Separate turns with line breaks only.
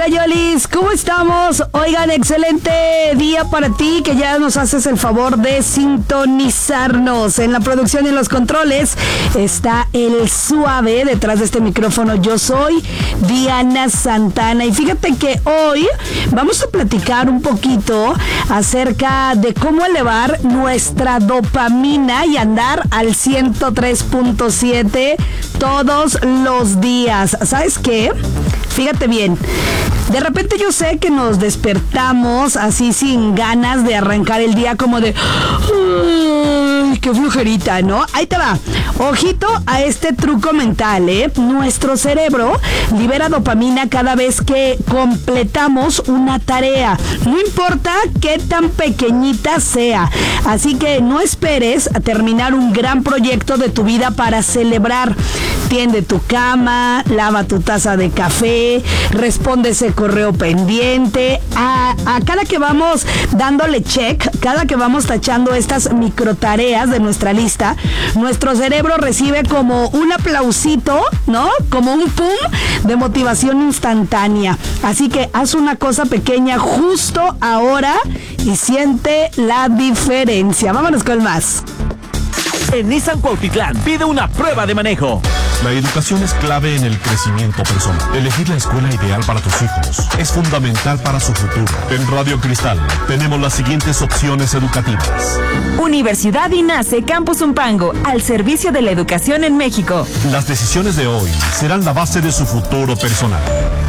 Yolis, ¿cómo estamos? Oigan, excelente día para ti, que ya nos haces el favor de sintonizarnos. En la producción y en los controles está el Suave. Detrás de este micrófono yo soy Diana Santana. Y fíjate que hoy vamos a platicar un poquito acerca de cómo elevar nuestra dopamina y andar al 103.7 todos los días. ¿Sabes qué? Fíjate bien, de repente yo sé que nos despertamos así sin ganas de arrancar el día, como de ¡ay, qué flojerita!, ¿no? Ahí te va. Ojito a este truco mental, ¿eh? Nuestro cerebro libera dopamina cada vez que completamos una tarea, no importa qué tan pequeñita sea. Así que no esperes a terminar un gran proyecto de tu vida para celebrar. Tiende tu cama, lava tu taza de café, responde ese correo pendiente. A cada que vamos dándole check, cada que vamos tachando estas micro tareas de nuestra lista, nuestro cerebro recibe como un aplausito, ¿no? Como un pum de motivación instantánea. Así que haz una cosa pequeña justo ahora y siente la diferencia. Vámonos con más.
En Nissan Cuautitlán pide una prueba de manejo.
La educación es clave en el crecimiento personal. Elegir la escuela ideal para tus hijos es fundamental para su futuro. En Radio Cristal tenemos las siguientes opciones educativas.
Universidad INACE Campus Zumpango, al servicio de la educación en México.
Las decisiones de hoy serán la base de su futuro personal.